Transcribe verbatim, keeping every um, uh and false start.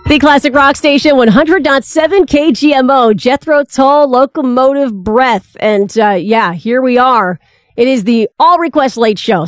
The Classic Rock Station, one hundred point seven K G M O, Jethro Tull, Locomotive Breath. And uh, yeah, here we are. It is the All Request Late Show.